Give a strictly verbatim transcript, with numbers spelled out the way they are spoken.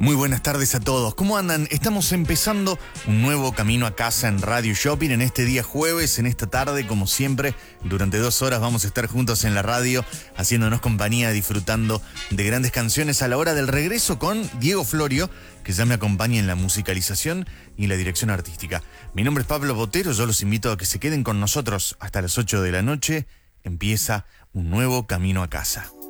Muy buenas tardes a todos. ¿Cómo andan? Estamos empezando un nuevo camino a casa en Radio Shopping en este día jueves, en esta tarde, como siempre. Durante dos horas vamos a estar juntos en la radio, haciéndonos compañía, disfrutando de grandes canciones a la hora del regreso con Diego Florio, que ya me acompaña en la musicalización y la dirección artística. Mi nombre es Pablo Botero, yo los invito a que se queden con nosotros hasta las ocho de la noche. Empieza un nuevo camino a casa.